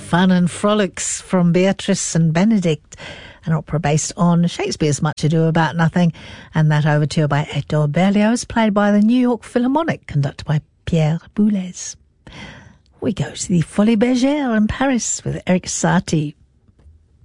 fun and frolics from Beatrice and Benedict, an opera based on Shakespeare's Much Ado About Nothing, and that overture by Hector Berlioz, played by the New York Philharmonic, conducted by Pierre Boulez. We go to the Folies Bergère in Paris with Erik Satie.